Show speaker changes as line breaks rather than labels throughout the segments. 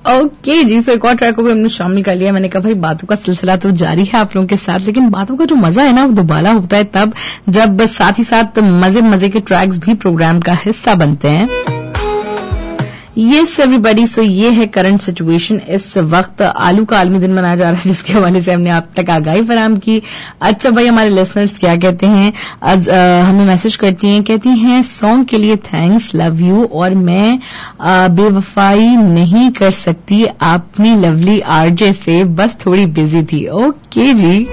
Okay जी, सो एक और track को भी हमने शामिल कर लिया। मैंने कहा भाई बातों का सिलसिला तो जारी है आप लोगों के साथ, लेकिन बातों का जो मजा है ना वो दोबारा होता है तब जब साथ ही साथ मजे मजे के ट्रैक्स भी प्रोग्राम का हिस्सा बनते हैं। यस एवरीबॉडी, सो ये है करंट सिचुएशन। इस वक्त आलू का आलमी दिन मनाया जा रहा है, जिसके हवाले से हमने आप तक आगाही फराहम की। अच्छा भाई, हमारे लिसनर्स क्या कहते हैं? हमें मैसेज करती हैं, कहती हैं सॉन्ग के लिए थैंक्स, लव यू, और मैं बेवफाई नहीं कर सकती अपनी लवली आरजे से, बस थोड़ी बिजी थी। Okay ji,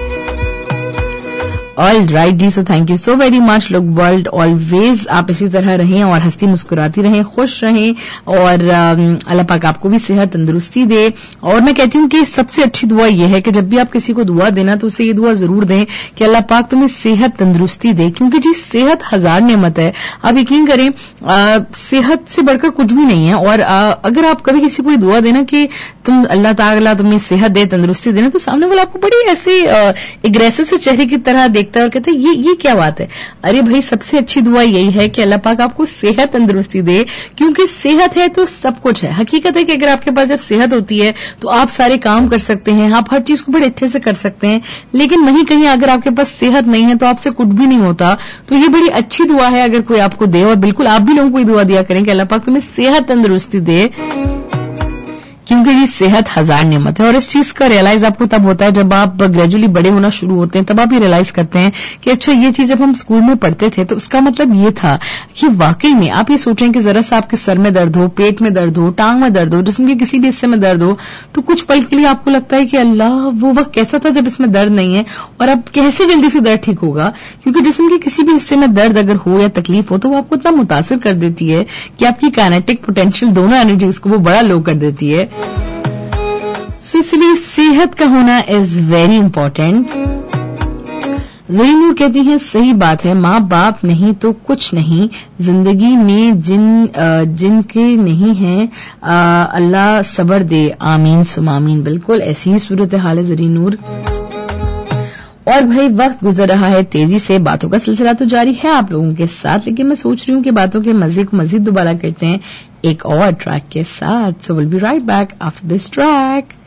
all right ji, so thank you so very much. Look world always आप इसी तरह रहें और हंसती मुस्कुराती रहें, खुश रहें, और अल्लाह पाक आपको भी सेहत तंदुरुस्ती दे। और मैं कहती हूँ कि सबसे अच्छी दुआ यह है कि जब भी आप किसी को दुआ देना तो उसे ये दुआ जरूर दें कि अल्लाह पाक तुम्हें सेहत तंदुरुस्ती दे, क्योंकि जी सेहत हजार नेमत है। आप यकीन करें, सेहत से बढ़कर कुछ भी नहीं है। और अगर आप कभी किसी को दुआ देना कि तुम अल्लाह ताला तुम्हें सेहत दे, तंदुरुस्ती देना, तो सामने वाला आपको बड़ी ऐसे एग्रेसिव से चेहरे की तरह देखता है और कहते हैं ये क्या बात है। अरे भाई, सबसे अच्छी दुआ यही है कि अल्लाह पाक आपको सेहत तंदुरुस्ती दे, क्योंकि सेहत है तो सब कुछ है। हकीकत है कि अगर आपके पास जब सेहत होती है तो आप सारे काम कर सकते हैं, आप हर चीज को बड़े अच्छे से कर सकते हैं। लेकिन वहीं कहीं अगर आपके पास सेहत नहीं है तो आपसे कुछ भी नहीं होता। तो ये बड़ी अच्छी दुआ है अगर कोई आपको दे, और बिल्कुल आप भी लोगों को दुआ दिया करें कि अल्लाह पाक तुम्हें सेहत तंदुरुस्ती दे, क्योंकि ये सेहत हजार नेमत है। और इस चीज का रियलाइज आपको तब होता है जब आप ग्रेजुअली बड़े होना शुरू होते हैं, तब आप ये रियलाइज करते हैं कि अच्छा, ये चीज जब हम स्कूल में पढ़ते थे तो उसका मतलब ये था कि वाकई में आप ये सोच रहे हैं कि जरा सा आपके सर में दर्द हो, पेट में दर्द हो, टांग में दर्द हो, जिस्म के किसी भी हिस्से में दर्द हो, तो कुछ पल के लिए आपको लगता है कि अल्लाह, वो वक्त कैसा था जब इसमें दर्द नहीं है, और अब कैसे जल्दी से दर्द ठीक होगा। क्योंकि जिस्म के किसी भी हिस्से में दर्द अगर हो या तकलीफ हो तो वो आपको इतना मुतासिर कर देती है कि आपकी काइनेटिक पोटेंशियल, दोनों एनर्जीज को वो बड़ा लो कर देती है। सो इसलिए सेहत का होना इज वेरी इंपॉर्टेंट। ज़रीनूर कहती हैं सही बात है, माँ बाप नहीं तो कुछ नहीं, जिंदगी में जिनके नहीं है अल्लाह सब्र दे, आमीन सुम आमीन। बिल्कुल ऐसी ही सूरत हाल है ज़रीनूर। और भाई वक्त गुजर रहा है तेजी से, बातों का सिलसिला तो जारी है आप लोगों के साथ, लेकिन मैं सोच रही हूँ कि बातों के मजे को मजीद दोबारा करते हैं एक और ट्रैक के साथ। So will be right back after this track.